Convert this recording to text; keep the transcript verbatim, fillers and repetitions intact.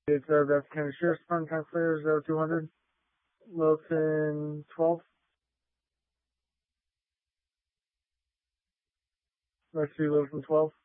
It's uh, Beth County Sheriff's Department, Town Clear, zero two hundred. Littleton twelve. Let's see, Littleton twelve.